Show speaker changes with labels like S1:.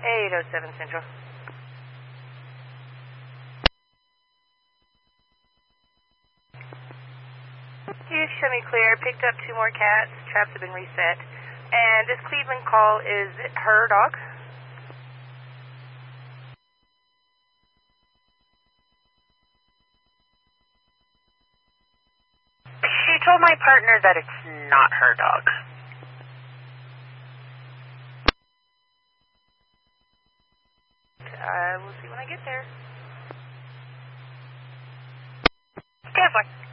S1: 807 Central. You show me clear. Picked up 2 more cats. Traps have been reset. And this Cleveland call, is it her dog?
S2: She told my partner that it's not her dog.
S1: We'll see when I get there.
S2: Stand by.